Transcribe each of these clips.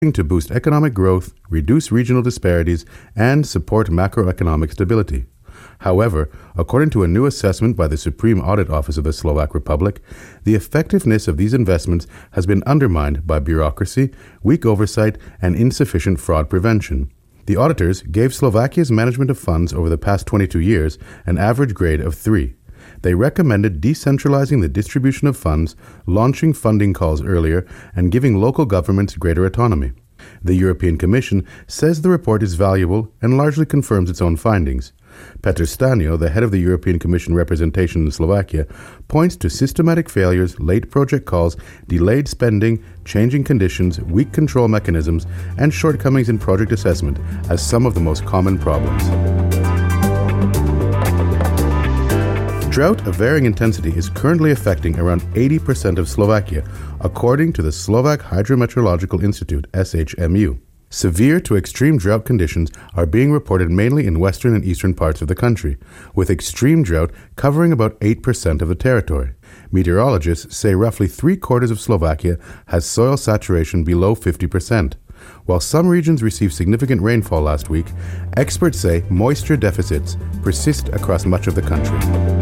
to boost economic growth, reduce regional disparities, and support macroeconomic stability. However, according to a new assessment by the Supreme Audit Office of the Slovak Republic, the effectiveness of these investments has been undermined by bureaucracy, weak oversight, and insufficient fraud prevention. The auditors gave Slovakia's management of funds over the past 22 years an average grade of 3. They recommended decentralizing the distribution of funds, launching funding calls earlier, and giving local governments greater autonomy. The European Commission says the report is valuable and largely confirms its own findings. Petr Stanio, the head of the European Commission representation in Slovakia, points to systematic failures, late project calls, delayed spending, changing conditions, weak control mechanisms, and shortcomings in project assessment as some of the most common problems. Drought of varying intensity is currently affecting around 80% of Slovakia, according to the Slovak Hydrometeorological Institute, SHMU. Severe to extreme drought conditions are being reported mainly in western and eastern parts of the country, with extreme drought covering about 8% of the territory. Meteorologists say roughly 3/4 of Slovakia has soil saturation below 50%. While some regions received significant rainfall last week, experts say moisture deficits persist across much of the country.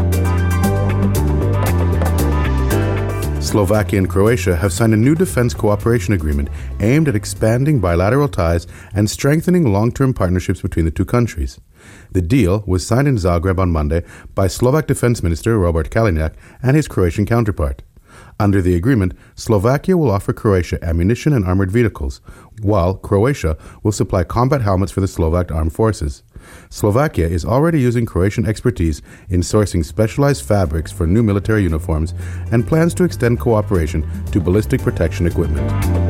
Slovakia and Croatia have signed a new defense cooperation agreement aimed at expanding bilateral ties and strengthening long-term partnerships between the two countries. The deal was signed in Zagreb on Monday by Slovak Defense Minister Robert Kaliňák and his Croatian counterpart. Under the agreement, Slovakia will offer Croatia ammunition and armored vehicles, while Croatia will supply combat helmets for the Slovak armed forces. Slovakia is already using Croatian expertise in sourcing specialized fabrics for new military uniforms and plans to extend cooperation to ballistic protection equipment.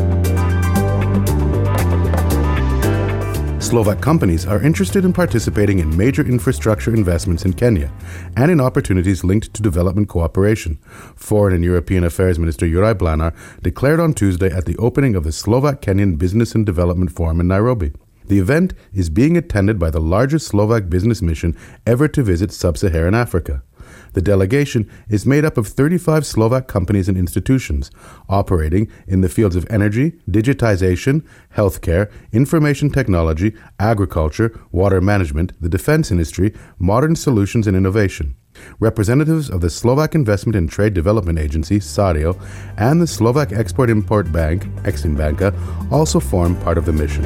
Slovak companies are interested in participating in major infrastructure investments in Kenya and in opportunities linked to development cooperation. Foreign and European Affairs Minister Juraj Blanar declared on Tuesday at the opening of the Slovak-Kenyan Business and Development Forum in Nairobi. The event is being attended by the largest Slovak business mission ever to visit sub-Saharan Africa. The delegation is made up of 35 Slovak companies and institutions operating in the fields of energy, digitization, healthcare, information technology, agriculture, water management, the defense industry, modern solutions and innovation. Representatives of the Slovak Investment and Trade Development Agency, SARIO, and the Slovak Export-Import Bank, Eximbanka, also form part of the mission.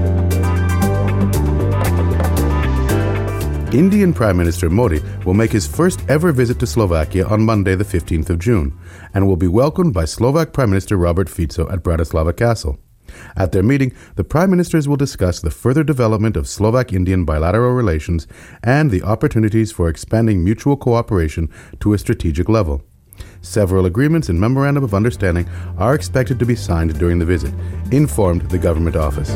Indian Prime Minister Modi will make his first ever visit to Slovakia on Monday, the 15th of June, and will be welcomed by Slovak Prime Minister Robert Fico at Bratislava Castle. At their meeting, the Prime Ministers will discuss the further development of Slovak-Indian bilateral relations and the opportunities for expanding mutual cooperation to a strategic level. Several agreements and memorandum of understanding are expected to be signed during the visit, informed the government office.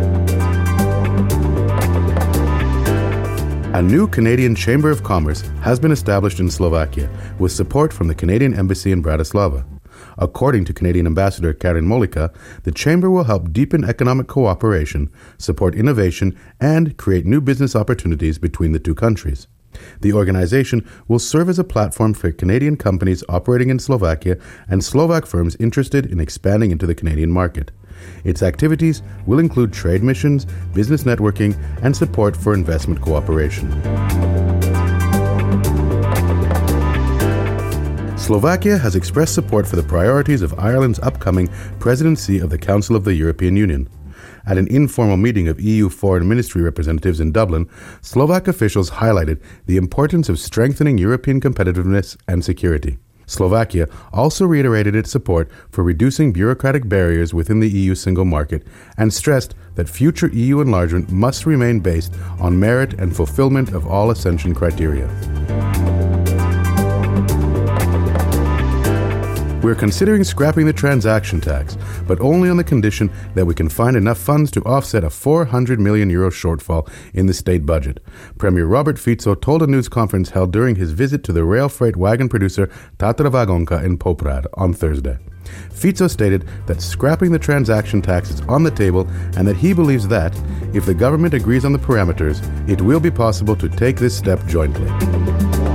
A new Canadian Chamber of Commerce has been established in Slovakia with support from the Canadian Embassy in Bratislava. According to Canadian Ambassador Karen Molika, the Chamber will help deepen economic cooperation, support innovation, and create new business opportunities between the two countries. The organization will serve as a platform for Canadian companies operating in Slovakia and Slovak firms interested in expanding into the Canadian market. Its activities will include trade missions, business networking, and support for investment cooperation. Slovakia has expressed support for the priorities of Ireland's upcoming presidency of the Council of the European Union. At an informal meeting of EU foreign ministry representatives in Dublin, Slovak officials highlighted the importance of strengthening European competitiveness and security. Slovakia also reiterated its support for reducing bureaucratic barriers within the EU single market and stressed that future EU enlargement must remain based on merit and fulfillment of all ascension criteria. We're considering scrapping the transaction tax, but only on the condition that we can find enough funds to offset a €400 million shortfall in the state budget. Premier Robert Fico told a news conference held during his visit to the rail freight wagon producer Tatra Vagonka in Poprad on Thursday. Fico stated that scrapping the transaction tax is on the table and that he believes that, if the government agrees on the parameters, it will be possible to take this step jointly.